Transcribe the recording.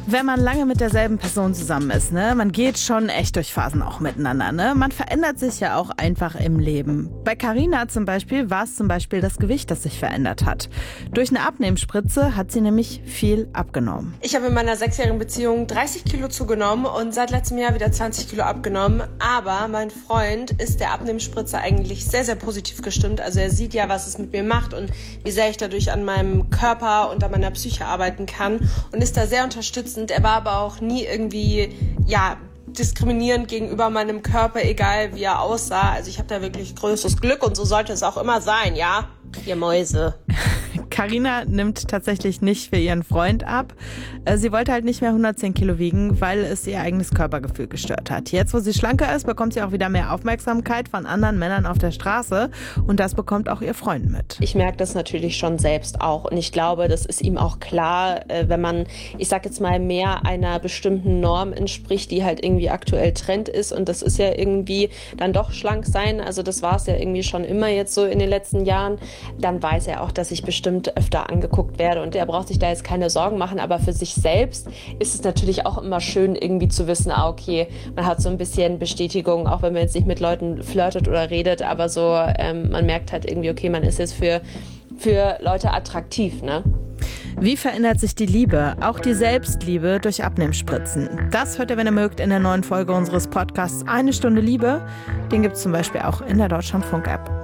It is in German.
Wenn man lange mit derselben Person zusammen ist, ne, man geht schon echt durch Phasen auch miteinander, ne? Man verändert sich ja auch einfach im Leben. Bei Carina zum Beispiel war es das Gewicht, das sich verändert hat. Durch eine Abnehmspritze hat sie nämlich viel abgenommen. Ich habe in meiner 6-jährigen Beziehung 30 Kilo zugenommen und seit letztem Jahr wieder 20 Kilo abgenommen. Aber mein Freund ist der Abnehmspritze eigentlich sehr, sehr positiv gestimmt. Also er sieht ja, was es mit mir macht und wie sehr ich dadurch an meinem Körper und an meiner Psyche arbeiten kann und ist da sehr unterstützend. Er war aber auch nie irgendwie, diskriminierend gegenüber meinem Körper, egal wie er aussah. Also ich habe da wirklich größtes Glück und so sollte es auch immer sein, ja? Ihr Mäuse. Carina nimmt tatsächlich nicht für ihren Freund ab. Sie wollte halt nicht mehr 110 Kilo wiegen, weil es ihr eigenes Körpergefühl gestört hat. Jetzt, wo sie schlanker ist, bekommt sie auch wieder mehr Aufmerksamkeit von anderen Männern auf der Straße. Und das bekommt auch ihr Freund mit. Ich merke das natürlich schon selbst auch. Und ich glaube, das ist ihm auch klar, wenn man, ich sag jetzt mal, mehr einer bestimmten Norm entspricht, die halt irgendwie aktuell Trend ist. Und das ist ja irgendwie dann doch schlank sein. Also das war es ja irgendwie schon immer jetzt so in den letzten Jahren. Dann weiß er auch, dass ich bestimmt öfter angeguckt werde und er braucht sich da jetzt keine Sorgen machen, aber für sich selbst ist es natürlich auch immer schön irgendwie zu wissen, okay, man hat so ein bisschen Bestätigung, auch wenn man jetzt nicht mit Leuten flirtet oder redet, aber so, man merkt halt irgendwie, okay, man ist jetzt für Leute attraktiv, ne? Wie verändert sich die Liebe, auch die Selbstliebe durch Abnehmspritzen? Das hört ihr, wenn ihr mögt, in der neuen Folge unseres Podcasts Eine Stunde Liebe. Den gibt es zum Beispiel auch in der Deutschlandfunk-App.